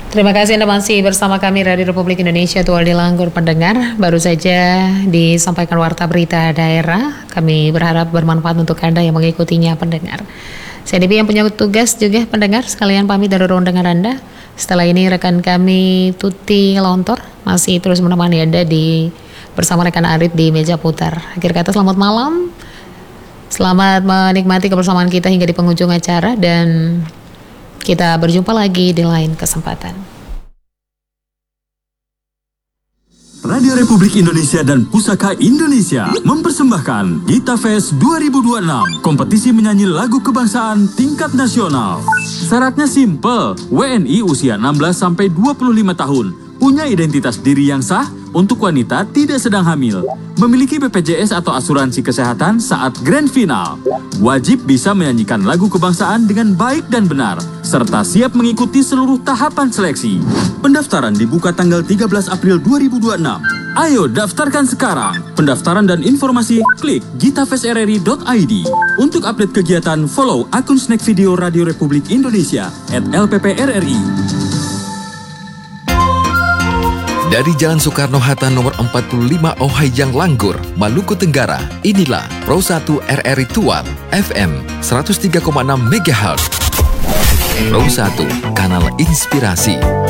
Terima kasih Anda masih bersama kami Radio Republik Indonesia Tual di Langgur pendengar. Baru saja disampaikan warta berita daerah. Kami berharap bermanfaat untuk Anda yang mengikutinya pendengar. Saya Devi yang punya tugas juga pendengar sekalian pamit dari ruang dengar Anda. Setelah ini rekan kami Tuti Lontor masih terus menemani Anda bersama rekan Arif di meja putar. Akhir kata selamat malam. Selamat menikmati kebersamaan kita hingga di penghujung acara dan kita berjumpa lagi di lain kesempatan. Radio Republik Indonesia dan Pusaka Indonesia mempersembahkan Gita Fest 2026, kompetisi menyanyi lagu kebangsaan tingkat nasional. Syaratnya simple, WNI usia 16-25 tahun, punya identitas diri yang sah, untuk wanita tidak sedang hamil, memiliki BPJS atau asuransi kesehatan saat grand final, wajib bisa menyanyikan lagu kebangsaan dengan baik dan benar, serta siap mengikuti seluruh tahapan seleksi. Pendaftaran dibuka tanggal 13 April 2026. Ayo daftarkan sekarang. Pendaftaran dan informasi klik gitafestrri.id. Untuk update kegiatan, follow akun Snack Video Radio Republik Indonesia @LPPRRI. Dari Jalan Soekarno-Hatta nomor 45 Ohayang Langgur, Maluku Tenggara, inilah Pro 1 RRI Tual, FM 103,6 MHz. Pro 1, kanal inspirasi.